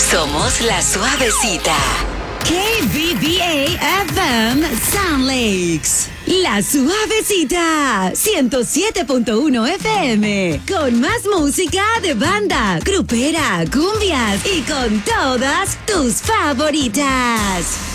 Somos La Suavecita. KBBA FM Sound Lakes. La Suavecita 107.1 FM. Con más música de banda, grupera, cumbias y con todas tus favoritas.